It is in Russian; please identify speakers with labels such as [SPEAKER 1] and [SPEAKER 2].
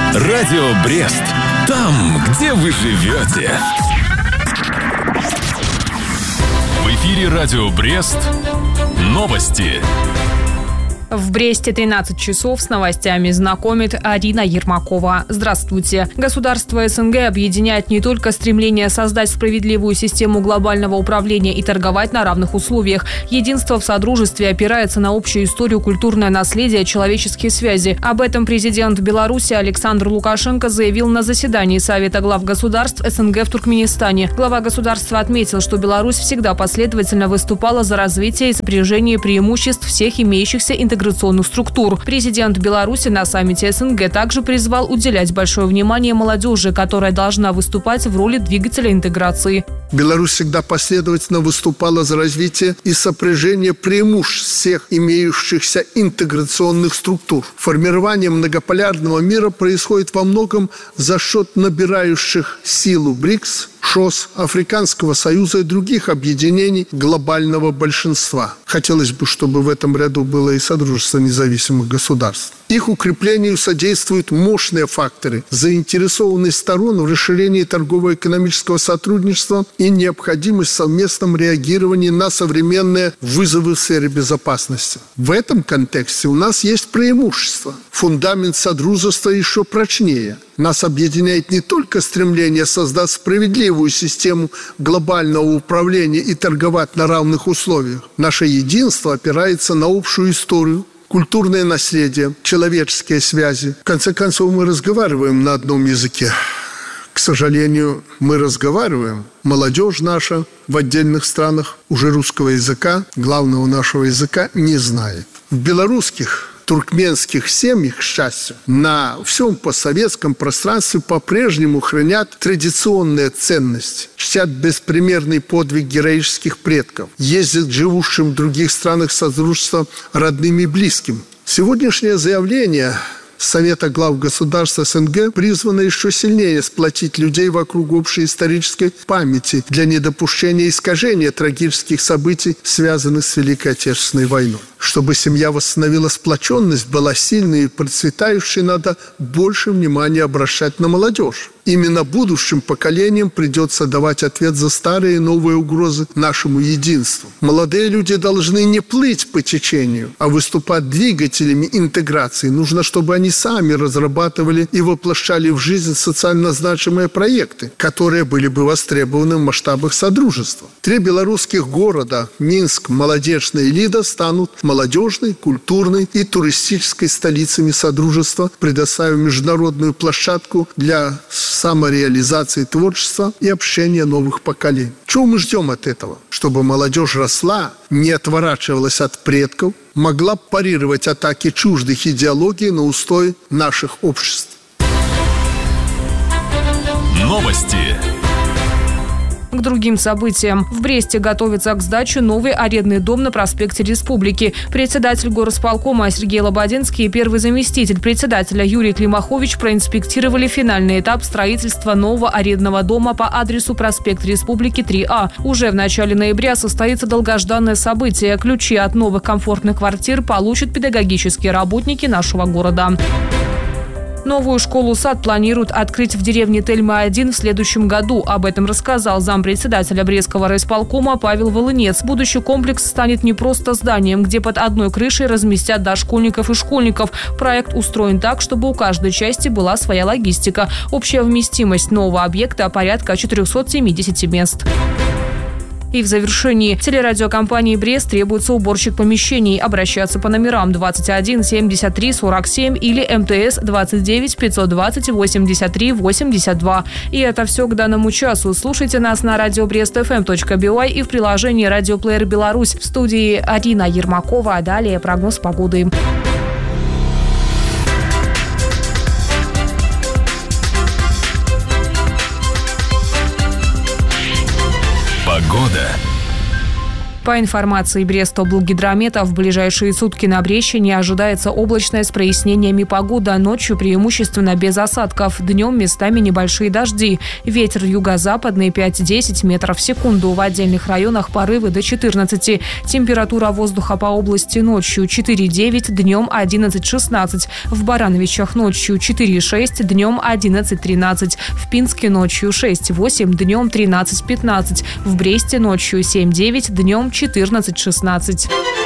[SPEAKER 1] Радио Брест. Там, где вы живете. В эфире Радио Брест. Новости.
[SPEAKER 2] В Бресте 13 часов с новостями знакомит Арина Ермакова. Здравствуйте. Государство СНГ объединяет не только стремление создать справедливую систему глобального управления и торговать на равных условиях. Единство в содружестве опирается на общую историю, культурное наследие, человеческие связи. Об этом президент Беларуси Александр Лукашенко заявил на заседании Совета глав государств СНГ в Туркменистане. Глава государства отметил, что Беларусь всегда последовательно выступала за развитие и сопряжение преимуществ всех имеющихся интеграционных структур. Президент Беларуси на саммите СНГ также призвал уделять большое внимание молодежи, которая должна выступать в роли двигателя интеграции.
[SPEAKER 3] Беларусь всегда последовательно выступала за развитие и сопряжение преимуществ всех имеющихся интеграционных структур. Формирование многополярного мира происходит во многом за счет набирающих силу БРИКС, ШОС, Африканского союза и других объединений глобального большинства. Хотелось бы, чтобы в этом ряду было и Содружество независимых государств. Их укреплению содействуют мощные факторы заинтересованность сторон в расширении торгово-экономического сотрудничества и необходимость в совместном реагировании на современные вызовы в сфере безопасности. В этом контексте у нас есть преимущество. Фундамент содружества еще прочнее. Нас объединяет не только стремление создать справедливую систему глобального управления и торговать на равных условиях. Наше единство опирается на общую историю, культурное наследие, человеческие связи. В конце концов, мы разговариваем на одном языке. К сожалению, мы разговариваем. Молодежь наша в отдельных странах уже русского языка, главного нашего языка, не знает. В белорусских, туркменских семьях, к счастью, на всем постсоветском пространстве по-прежнему хранят традиционные ценности, чтят беспримерный подвиг героических предков, ездят к живущим в других странах Содружества родным и близким. Сегодняшнее заявление Совета глав государств СНГ призвано еще сильнее сплотить людей вокруг общей исторической памяти для недопущения искажения трагических событий, связанных с Великой Отечественной войной. Чтобы семья восстановила сплоченность, была сильной и процветающей, надо больше внимания обращать на молодежь. Именно будущим поколениям придется давать ответ за старые и новые угрозы нашему единству. Молодые люди должны не плыть по течению, а выступать двигателями интеграции. Нужно, чтобы они сами разрабатывали и воплощали в жизнь социально значимые проекты, которые были бы востребованы в масштабах Содружества. 3 белорусских города – Минск, Молодежная и Лида – станут молодежной, культурной и туристической столицами Содружества, предоставив международную площадку для самореализации творчества и общения новых поколений. Чего мы ждем от этого? Чтобы молодежь росла, не отворачивалась от предков, могла парировать атаки чуждых идеологий на устой наших обществ.
[SPEAKER 1] Новости.
[SPEAKER 2] К другим событиям. В Бресте готовится к сдаче новый арендный дом на проспекте Республики. Председатель горосполкома Сергей Лободинский и первый заместитель председателя Юрий Климахович проинспектировали финальный этап строительства нового арендного дома по адресу проспект Республики 3А. Уже в начале ноября состоится долгожданное событие. Ключи от новых комфортных квартир получат педагогические работники нашего города. Новую школу-сад планируют открыть в деревне Тельма-1 в следующем году. Об этом рассказал зампредседателя Брестского райисполкома Павел Волынец. Будущий комплекс станет не просто зданием, где под одной крышей разместят дошкольников и школьников. Проект устроен так, чтобы у каждой части была своя логистика. Общая вместимость нового объекта порядка 470 мест. И в завершении. Телерадиокомпании «Брест» требуется уборщик помещений. Обращаться по номерам 21 73 47 или МТС 29 520 83 82. И это все к данному часу. Слушайте нас на radiobrestfm.by и в приложении «Радиоплеер Беларусь». В студии Арина Ермакова. А далее прогноз погоды.
[SPEAKER 1] Погода.
[SPEAKER 2] По информации Брестоблгидромета, в ближайшие сутки на Бреще не ожидается облачная с прояснениями погода. Ночью преимущественно без осадков. Днем местами небольшие дожди. Ветер юго-западный 5-10 метров в секунду. В отдельных районах порывы до 14. Температура воздуха по области ночью 4-9, днем 11-16. В Барановичах ночью 4-6, днем 11-13. В Пинске ночью 6-8, днем 13-15. В Бресте ночью 7-9, днем 14-16.